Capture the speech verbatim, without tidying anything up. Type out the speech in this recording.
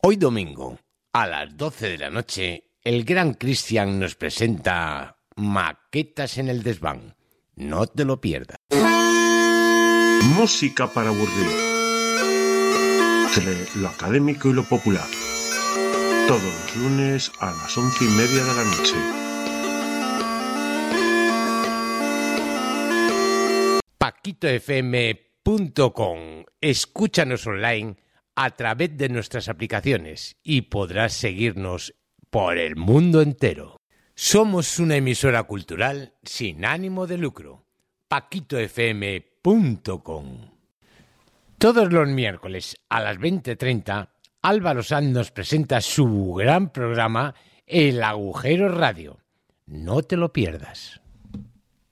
Hoy domingo, a las doce de la noche, el gran Cristian nos presenta Maquetas en el Desván. No te lo pierdas. Música para aburrir. Entre lo académico y lo popular. Todos los lunes a las once y media de la noche. paquito f m punto com. Escúchanos online a través de nuestras aplicaciones y podrás seguirnos por el mundo entero. Somos una emisora cultural sin ánimo de lucro. paquito f m punto com. Todos los miércoles a las veinte treinta, Álvaro Sanz nos presenta su gran programa El Agujero Radio. No te lo pierdas.